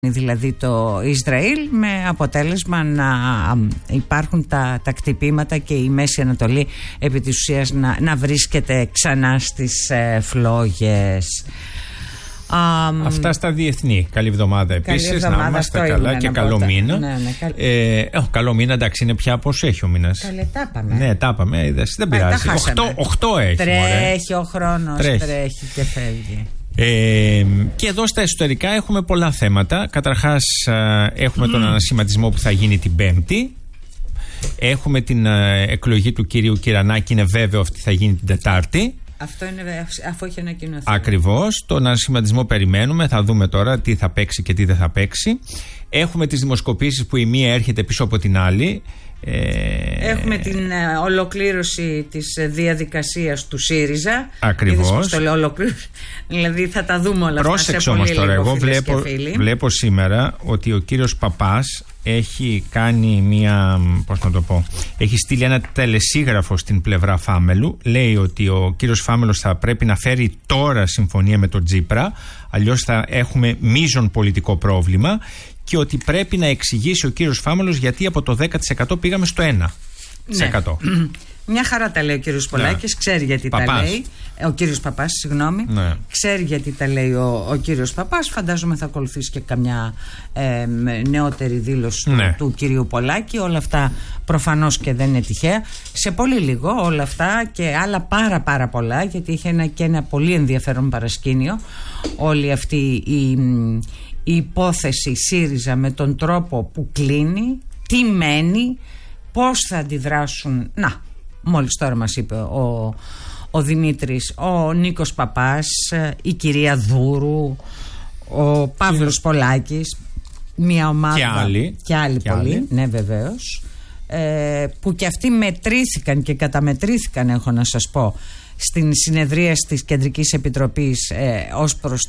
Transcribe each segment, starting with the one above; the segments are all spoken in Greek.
δηλαδή το Ισραήλ, με αποτέλεσμα να υπάρχουν τα κτυπήματα και η Μέση Ανατολή επί της ουσίας να βρίσκεται ξανά στις φλόγες. Αυτά στα διεθνή. Καλή εβδομάδα επίσης. Να είμαστε καλά και καλό μήνα. Καλό μήνα, εντάξει, είναι πια πώς έχει ο μήνας. Καλέ, τα πάμε. Ναι, τα πάμε. Δεν πειράζει. 8 έχει. Τρέχει ο χρόνος, τρέχει και φεύγει. Και εδώ στα εσωτερικά έχουμε πολλά θέματα. Καταρχάς έχουμε τον ανασχηματισμό που θα γίνει την Πέμπτη. Έχουμε την εκλογή του κυρίου Κυρανάκη, είναι βέβαιο ότι θα γίνει την Τετάρτη. Αυτό είναι αφού έχει ανακοινωθεί. Ακριβώς. Τον ανασχηματισμό περιμένουμε. Θα δούμε τώρα τι θα παίξει και τι δεν θα παίξει. Έχουμε τις δημοσκοπήσεις που η μία έρχεται πίσω από την άλλη. Έχουμε την ολοκλήρωση της διαδικασίας του ΣΥΡΙΖΑ. Ακριβώς. Το λέω ολοκλήρωση. Δηλαδή θα τα δούμε όλα αυτά. Πρόσεξε όμως τώρα. Εγώ βλέπω σήμερα ότι ο κύριος Παπάς έχει κάνει μία, πώς να το πω, έχει στείλει ένα τελεσίγραφο στην πλευρά Φάμελου. Λέει ότι ο κύριος Φάμελος θα πρέπει να φέρει τώρα συμφωνία με τον Τσίπρα, αλλιώς θα έχουμε μείζον πολιτικό πρόβλημα, και ότι πρέπει να εξηγήσει ο κύριος Φάμελος γιατί από το 10% πήγαμε στο 1%. Ναι. Μια χαρά τα λέει ο κύριος Πολάκης, ξέρει γιατί τα λέει. Ο κύριος Παπάς, συγγνώμη. Ναι. Ξέρει γιατί τα λέει ο κύριος Παπάς. Φαντάζομαι θα ακολουθήσει και καμιά νεότερη δήλωση του κυρίου Πολάκη. Όλα αυτά προφανώς και δεν είναι τυχαία. Σε πολύ λίγο όλα αυτά και άλλα πάρα πολλά, γιατί είχε ένα πολύ ενδιαφέρον παρασκήνιο όλη αυτή η υπόθεση ΣΥΡΙΖΑ με τον τρόπο που κλείνει, τι μένει, πώς θα αντιδράσουν. Μόλις τώρα μας είπε ο Δημήτρης, ο Νίκος Παπάς, η κυρία Δούρου, ο Παύλος Πολάκης, μια ομάδα και άλλοι πολλοί, ναι βεβαίως, που και αυτοί μετρήθηκαν και καταμετρήθηκαν, έχω να σας πω, στην συνεδρία της Κεντρικής Επιτροπής ως προς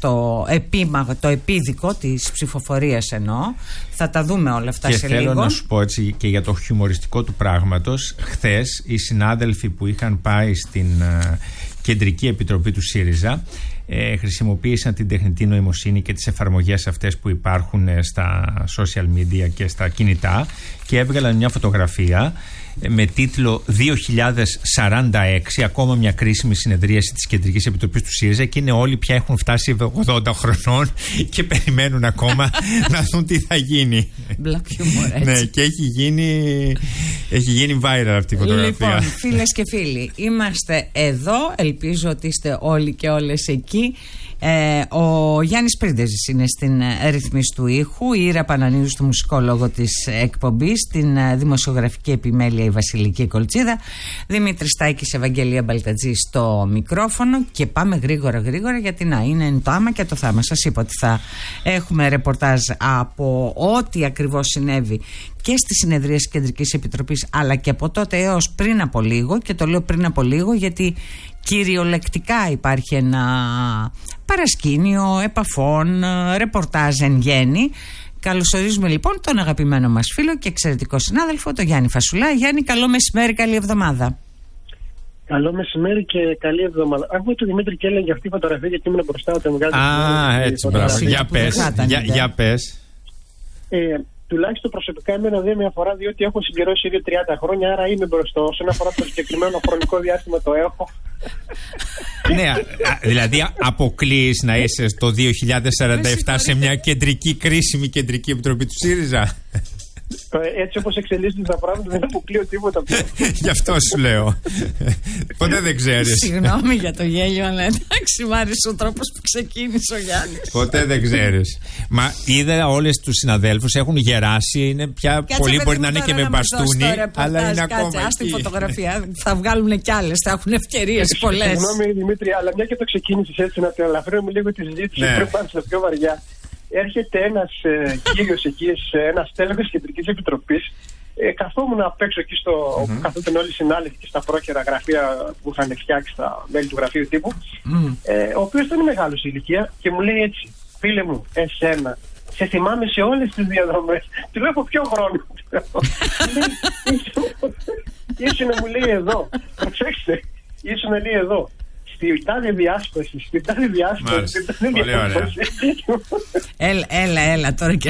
το επίδικο της ψηφοφορίας εννοώ. Θα τα δούμε όλα αυτά και σε λίγο. Και θέλω να σου πω έτσι και για το χιουμοριστικό του πράγματος. Χθες οι συνάδελφοι που είχαν πάει στην Κεντρική Επιτροπή του ΣΥΡΙΖΑ χρησιμοποίησαν την τεχνητή νοημοσύνη και τις εφαρμογές αυτές που υπάρχουν στα social media και στα κινητά και έβγαλαν μια φωτογραφία με τίτλο 2046, ακόμα μια κρίσιμη συνεδρίαση της Κεντρικής Επιτροπής του ΣΥΡΙΖΑ, και είναι όλοι πια έχουν φτάσει 80 χρονών και περιμένουν ακόμα να δουν τι θα γίνει. Black humor, έτσι. Ναι, και έχει γίνει viral αυτή η φωτογραφία. Λοιπόν, φίλες και φίλοι, είμαστε εδώ, ελπίζω ότι είστε όλοι και όλες εκεί. Ο Γιάννης Πρίντεζης είναι στην ρυθμίση του ήχου, η Ήρα Πανανίδου στο μουσικό λόγο της εκπομπής, στην δημοσιογραφική επιμέλεια η Βασιλική Κολτσίδα, Δημήτρη Στάκης, Ευαγγελία Μπαλτατζή στο μικρόφωνο, και πάμε γρήγορα γιατί είναι το άμα και το θάμα. Σας είπα ότι θα έχουμε ρεπορτάζ από ό,τι ακριβώς συνέβη και στη συνεδρία της Κεντρικής Επιτροπής, αλλά και από τότε έως πριν από λίγο, και το λέω πριν από λίγο γιατί κυριολεκτικά υπάρχει ένα παρασκήνιο επαφών, ρεπορτάζ εν γέννη. Καλωσορίζουμε λοιπόν τον αγαπημένο μας φίλο και εξαιρετικό συνάδελφο, τον Γιάννη Φασουλά. Γιάννη, καλό μεσημέρι, καλή εβδομάδα. Καλό μεσημέρι και καλή εβδομάδα. Άκουγα τον Δημήτρη και έλεγε αυτή η φωτογραφία γιατί ήμουν μπροστά όταν βγάζει. Έτσι, μπράβο. Για πες. Τουλάχιστον προσωπικά εμένα δεν με αφορά, διότι έχω συμπληρώσει ήδη 30 χρόνια, άρα είμαι μπροστά. Όσον αφορά το συγκεκριμένο χρονικό διάστημα το έχω. Ναι, δηλαδή αποκλείεις να είσαι το 2047 σε μια κρίσιμη κεντρική επιτροπή του ΣΥΡΙΖΑ. Έτσι όπως εξελίσσονται τα πράγματα δεν αποκλείω τίποτα πια. Γι' αυτό σου λέω. Ποτέ δεν ξέρεις. Συγγνώμη για το γέλιο, αλλά εντάξει, μ' άρεσε ο τρόπος που ξεκίνησε ο Γιάννης. Ποτέ δεν ξέρεις. Μα είδα όλες τους συναδέλφους έχουν γεράσει. Είναι πια πολλοί μπορεί να είναι και με μπαστούνι, αλλά είναι ακόμα εκεί. Στη φωτογραφία θα βγάλουν κι άλλες, θα έχουν ευκαιρίες πολλές. Συγγνώμη Δημήτρη, αλλά μια και το ξεκίνησες έτσι, να την ελαφρύνουμε λίγο τη συζήτηση πριν πάμε στα πιο βαριά. Έρχεται ένας κύριος εκεί, ένας τέλεχος Κεντρικής Επιτροπής. Καθόμουν απ' έξω εκεί όπου καθόταν όλοι οι συνάδελφοι και στα πρόχειρα γραφεία που είχαν φτιάξει στα μέλη του γραφείου τύπου. Ο οποίος ήταν μεγάλος σε ηλικία και μου λέει έτσι: φίλε μου, εσένα, σε θυμάμαι σε όλες τις διαδρομές. Του λέω: από ποιο χρόνο? Ήσουν, μου λέει, εδώ. Προσέξτε, ήσουν, λέει, εδώ. Στην τάδε διάσπαση. Έλα τώρα και